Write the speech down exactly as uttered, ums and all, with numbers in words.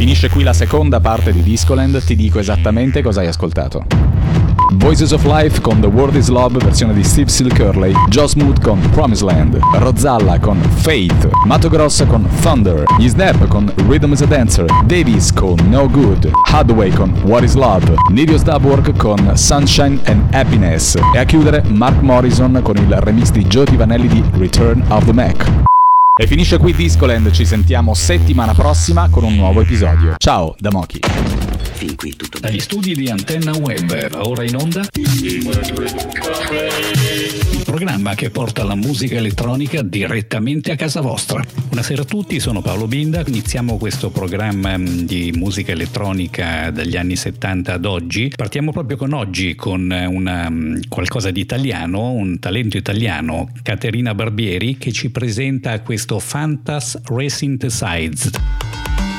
Finisce qui la seconda parte di Discoland, ti dico esattamente cosa hai ascoltato. Voices of Life con The World Is Love, versione di Steve Seal Curley, Joe Smooth con Promised Land, Rozzalla con Faith, Mato Grosso con Thunder, Gli Snap con Rhythm is a Dancer, Davies con No Good, Hathaway con What Is Love, Nirios Dubwork con Sunshine and Happiness e a chiudere Mark Morrison con il remix di Joe Vanelli di Return of the Mac. E finisce qui Discoland, ci sentiamo settimana prossima con un nuovo episodio. Ciao da Mochi. Fin qui tutto Dagli studi di Antenna Web, ora in onda il programma che porta la musica elettronica direttamente a casa vostra. Buonasera a tutti, sono Paolo Binda. Iniziamo questo programma di musica elettronica dagli anni settanta ad oggi. Partiamo proprio con oggi, con una, qualcosa di italiano, un talento italiano, Caterina Barbieri, che ci presenta questo Fantas Resynthesized.